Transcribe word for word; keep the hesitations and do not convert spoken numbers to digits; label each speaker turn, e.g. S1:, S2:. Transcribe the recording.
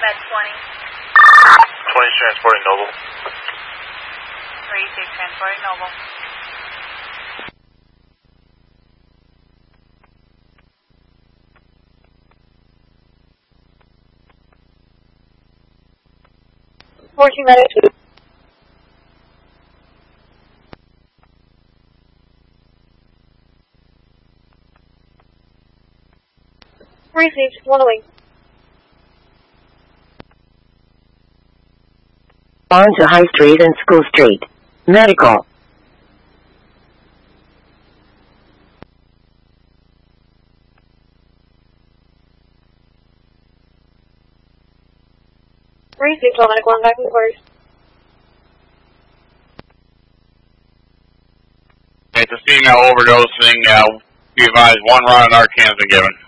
S1: Med twenty.
S2: twenty transporting Noble.
S1: thirty-six transporting Noble.
S3: fourteen medics. Received, following.
S4: On to High Street and School Street. Medical.
S3: Received, all medical, I'm back in quarters.
S2: It's a female overdosing. Uh, be advised, one rod of Narcan's been given.